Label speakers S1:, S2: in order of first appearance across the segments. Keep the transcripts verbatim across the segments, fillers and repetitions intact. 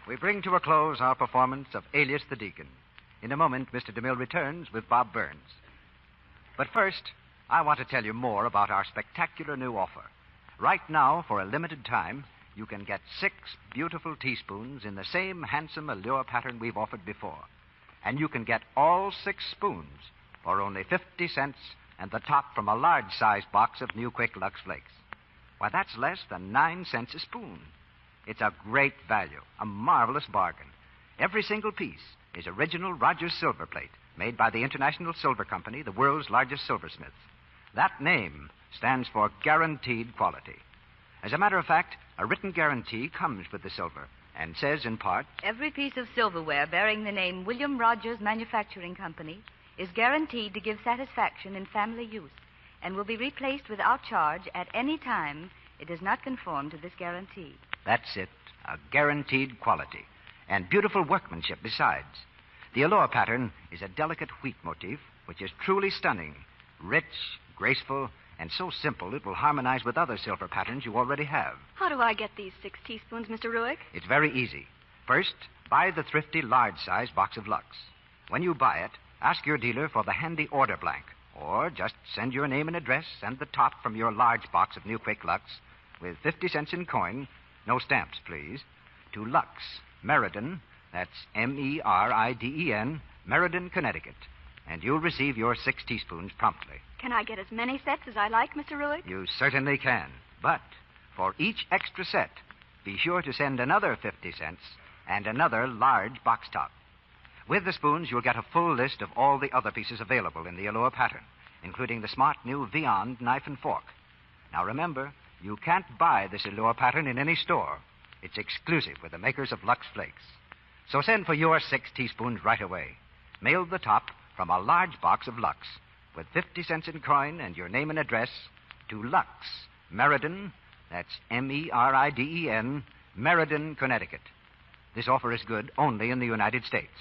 S1: we bring to a close our performance of Alias the Deacon. In a moment, Mister DeMille returns with Bob Burns. But first, I want to tell you more about our spectacular new offer. Right now, for a limited time, you can get six beautiful teaspoons in the same handsome allure pattern we've offered before. And you can get all six spoons for only fifty cents and the top from a large-sized box of new Quick Lux Flakes. Why, that's less than nine cents a spoon. It's a great value, a marvelous bargain. Every single piece is original Rogers silver plate, made by the International Silver Company, the world's largest silversmiths. That name stands for guaranteed quality. As a matter of fact, a written guarantee comes with the silver and says in part,
S2: every piece of silverware bearing the name William Rogers Manufacturing Company is guaranteed to give satisfaction in family use and will be replaced without charge at any time it does not conform to this guarantee.
S1: That's it, a guaranteed quality, and beautiful workmanship besides. The allure pattern is a delicate wheat motif, which is truly stunning, rich, graceful, and so simple it will harmonize with other silver patterns you already have.
S3: How do I get these six teaspoons, Mister Ruick?
S1: It's very easy. First, buy the thrifty large-size box of Lux. When you buy it, ask your dealer for the handy order blank, or just send your name and address and the top from your large box of new Quick Lux with fifty cents in coin, no stamps, please, to Lux, Meriden, that's M E R I D E N, Meriden, Connecticut, and you'll receive your six teaspoons promptly.
S3: Can I get as many sets as I like, Mister Ruick?
S1: You certainly can. But for each extra set, be sure to send another fifty cents and another large box top. With the spoons, you'll get a full list of all the other pieces available in the allure pattern, including the smart new Viand knife and fork. Now remember, you can't buy this allure pattern in any store. It's exclusive with the makers of Lux Flakes. So send for your six teaspoons right away. Mail the top from a large box of Lux with fifty cents in coin and your name and address to Lux, Meriden, that's M E R I D E N, Meriden, Connecticut. This offer is good only in the United States.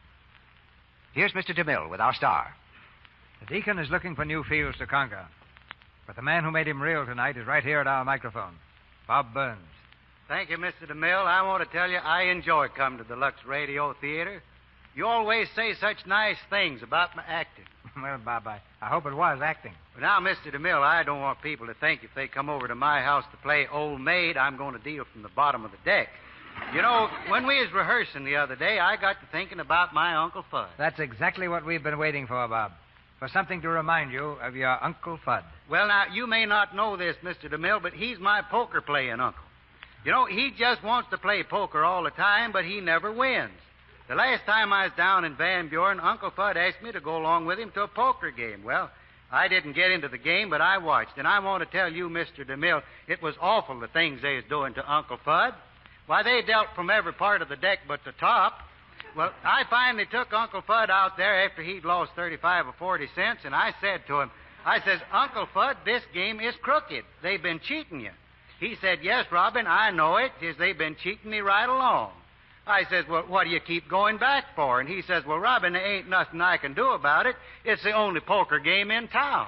S1: Here's Mister DeMille with our star.
S4: The Deacon is looking for new fields to conquer. But the man who made him real tonight is right here at our microphone, Bob Burns.
S5: Thank you, Mister DeMille. I want to tell you I enjoy coming to the Lux Radio Theater. You always say such nice things about my acting.
S4: Well, Bob, I, I hope it was acting.
S5: But now, Mister DeMille, I don't want people to think if they come over to my house to play old maid, I'm going to deal from the bottom of the deck. You know, when we was rehearsing the other day, I got to thinking about my Uncle Fudd.
S4: That's exactly what we've been waiting for, Bob. For something to remind you of your Uncle Fudd.
S5: Well, now, you may not know this, Mister DeMille, but he's my poker-playing uncle. You know, he just wants to play poker all the time, but he never wins. The last time I was down in Van Buren, Uncle Fudd asked me to go along with him to a poker game. Well, I didn't get into the game, but I watched. And I want to tell you, Mister DeMille, it was awful the things they was doing to Uncle Fudd. Why, they dealt from every part of the deck but the top. Well, I finally took Uncle Fudd out there after he'd lost thirty-five or forty cents, and I said to him, I says, Uncle Fudd, this game is crooked. They've been cheating you. He said, yes, Robin, I know it, 'cause they've been cheating me right along. I says, well, what do you keep going back for? And he says, well, Robin, there ain't nothing I can do about it. It's the only poker game in town.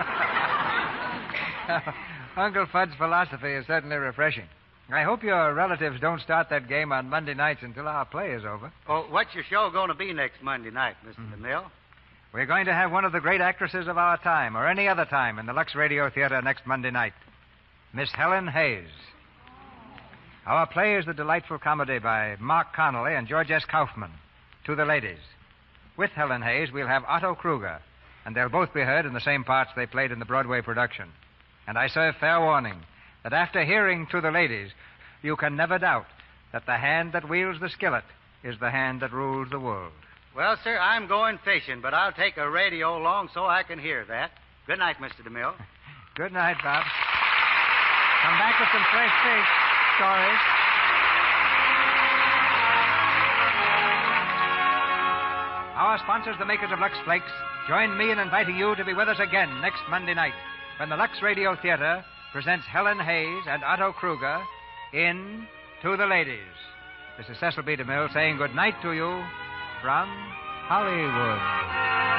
S4: Uncle Fudd's philosophy is certainly refreshing. I hope your relatives don't start that game on Monday nights until our play is over.
S5: Oh, what's your show going to be next Monday night, Mister Mm-hmm. DeMille?
S4: We're going to have one of the great actresses of our time, or any other time, in the Lux Radio Theater next Monday night. Miss Helen Hayes. Our play is the delightful comedy by Mark Connolly and George S. Kaufman, To the Ladies. With Helen Hayes, we'll have Otto Kruger, and they'll both be heard in the same parts they played in the Broadway production. And I serve fair warning that after hearing To the Ladies, you can never doubt that the hand that wields the skillet is the hand that rules the world.
S5: Well, sir, I'm going fishing, but I'll take a radio along so I can hear that. Good night, Mister DeMille.
S4: Good night, Bob. Come back with some fresh fish stories. Our sponsors, the makers of Lux Flakes, join me in inviting you to be with us again next Monday night when the Lux Radio Theater presents Helen Hayes and Otto Kruger in To the Ladies. This is Cecil B. DeMille saying good night to you from Hollywood.